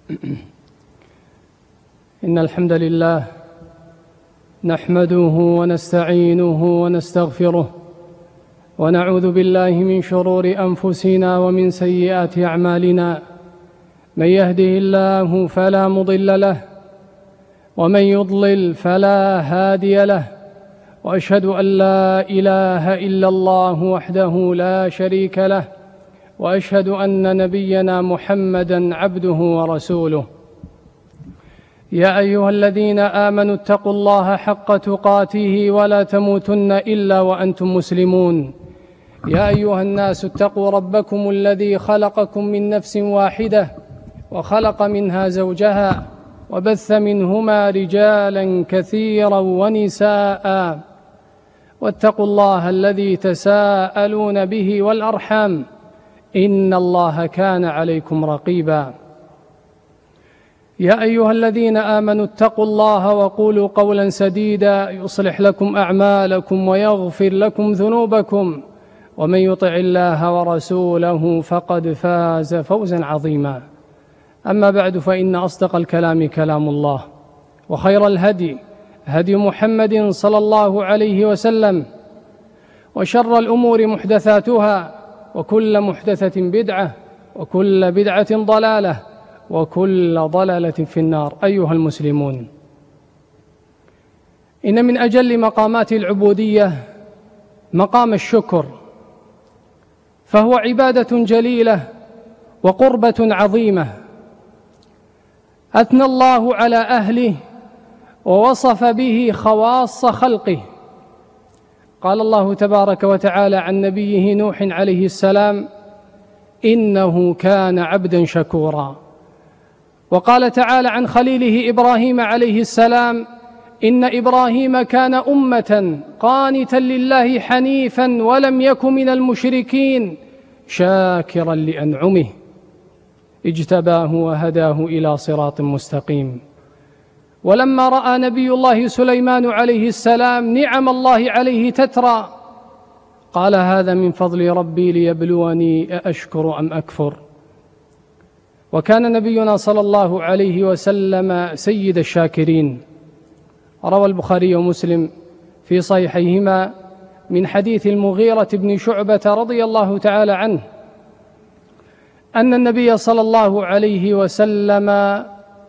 إن الحمد لله نحمده ونستعينه ونستغفره ونعوذ بالله من شرور أنفسنا ومن سيئات أعمالنا. من يهده الله فلا مضل له ومن يضلل فلا هادي له، وأشهد أن لا إله إلا الله وحده لا شريك له، وأشهد أن نبينا محمدًا عبده ورسوله. يا أيها الذين آمنوا اتقوا الله حق تقاته ولا تموتن إلا وأنتم مسلمون. يا أيها الناس اتقوا ربكم الذي خلقكم من نفس واحدة وخلق منها زوجها وبث منهما رجالا كثيرا ونساء، واتقوا الله الذي تساءلون به والأرحام إن الله كان عليكم رقيبا. يا أيها الذين آمنوا اتقوا الله وقولوا قولا سديدا يصلح لكم أعمالكم ويغفر لكم ذنوبكم، ومن يطع الله ورسوله فقد فاز فوزا عظيما. أما بعد، فإن أصدق الكلام كلام الله، وخير الهدي هدي محمد صلى الله عليه وسلم، وشر الأمور محدثاتها، وكل محدثة بدعة، وكل بدعة ضلالة، وكل ضلالة في النار. أيها المسلمون، إن من أجل مقامات العبودية مقام الشكر، فهو عبادة جليلة وقربة عظيمة أثنى الله على أهله ووصف به خواص خلقه. قال الله تبارك وتعالى عن نبيه نوح عليه السلام: إنه كان عبدا شكورا. وقال تعالى عن خليله إبراهيم عليه السلام: إن إبراهيم كان أمة قانتا لله حنيفا ولم يك من المشركين شاكرا لأنعمه اجتباه وهداه إلى صراط مستقيم. ولما رأى نبي الله سليمان عليه السلام نعم الله عليه تترى، قال: هذا من فضل ربي ليبلوني أأشكر أم أكفر. وكان نبينا صلى الله عليه وسلم سيد الشاكرين. روى البخاري ومسلم في صحيحيهما من حديث المغيرة بن شعبة رضي الله تعالى عنه أن النبي صلى الله عليه وسلم